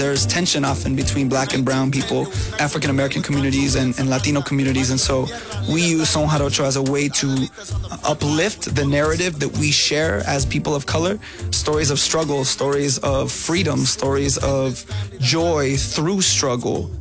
There's tension often between black and brown people, African American communities and Latino communities. And so we use Son Jarocho as a way to uplift the narrative that we share as people of color. Stories of struggle, stories of freedom, stories of joy through struggle.